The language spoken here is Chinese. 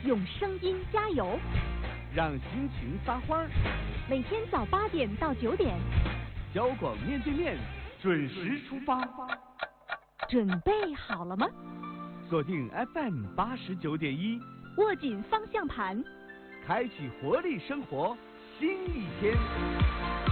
用声音加油， 让心情发花。 每天早8点到9点， 交广面对面准时出发。 准备好了吗？ 锁定 FM 89.1， 握紧方向盘， 开启活力生活新一天。